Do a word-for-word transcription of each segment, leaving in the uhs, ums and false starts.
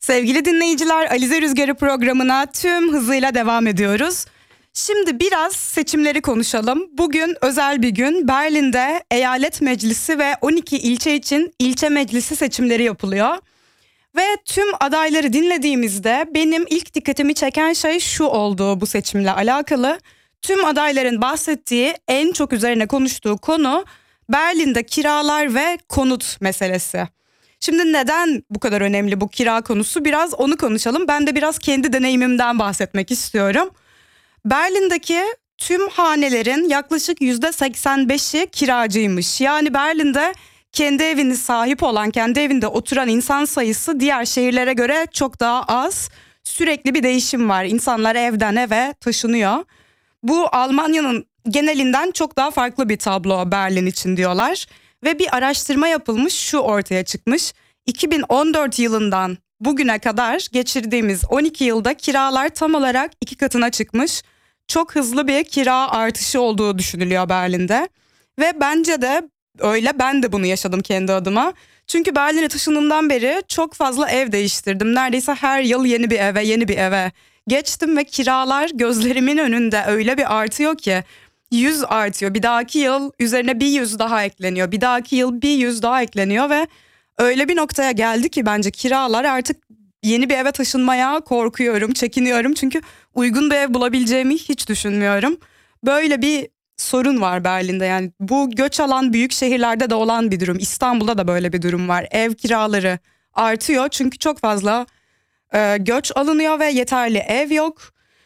Sevgili dinleyiciler, Alize Rüzgarı programına tüm hızıyla devam ediyoruz. Şimdi biraz seçimleri konuşalım. Bugün özel bir gün. Berlin'de eyalet meclisi ve on iki ilçe için ilçe meclisi seçimleri yapılıyor. Ve tüm adayları dinlediğimizde benim ilk dikkatimi çeken şey şu oldu bu seçimle alakalı. Tüm adayların bahsettiği, en çok üzerine konuştuğu konu Berlin'de kiralar ve konut meselesi. Şimdi neden bu kadar önemli bu kira konusu? Biraz onu konuşalım. Ben de biraz kendi deneyimimden bahsetmek istiyorum. Berlin'deki tüm hanelerin yaklaşık yüzde seksen beşi kiracıymış. Yani Berlin'de kendi evini sahip olan, kendi evinde oturan insan sayısı diğer şehirlere göre çok daha az. Sürekli bir değişim var. İnsanlar evden eve taşınıyor. Bu Almanya'nın genelinden çok daha farklı bir tablo Berlin için diyorlar. Ve bir araştırma yapılmış, şu ortaya çıkmış. iki bin on dört yılından bugüne kadar geçirdiğimiz on iki yılda kiralar tam olarak iki katına çıkmış. Çok hızlı bir kira artışı olduğu düşünülüyor Berlin'de. Ve bence de öyle, ben de bunu yaşadım kendi adıma. Çünkü Berlin'e taşındığımdan beri çok fazla ev değiştirdim. Neredeyse her yıl yeni bir eve, yeni bir eve geçtim ve kiralar gözlerimin önünde öyle bir artıyor ki yüz artıyor. Bir dahaki yıl üzerine bir yüz daha ekleniyor. Bir dahaki yıl bir yüz daha ekleniyor ve öyle bir noktaya geldi ki bence kiralar artık yeni bir eve taşınmaya korkuyorum, çekiniyorum. Çünkü uygun bir ev bulabileceğimi hiç düşünmüyorum. Böyle bir sorun var Berlin'de, yani bu göç alan büyük şehirlerde de olan bir durum. İstanbul'da da böyle bir durum var. Ev kiraları artıyor çünkü çok fazla e, göç alınıyor ve yeterli ev yok.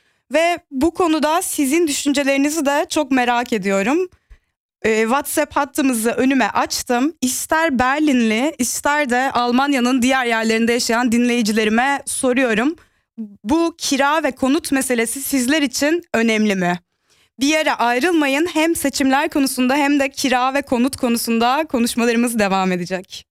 Ve bu konuda sizin düşüncelerinizi de çok merak ediyorum. Ee, WhatsApp hattımızı önüme açtım. İster Berlinli, ister de Almanya'nın diğer yerlerinde yaşayan dinleyicilerime soruyorum. Bu kira ve konut meselesi sizler için önemli mi? Bir yere ayrılmayın. Hem seçimler konusunda hem de kira ve konut konusunda konuşmalarımız devam edecek.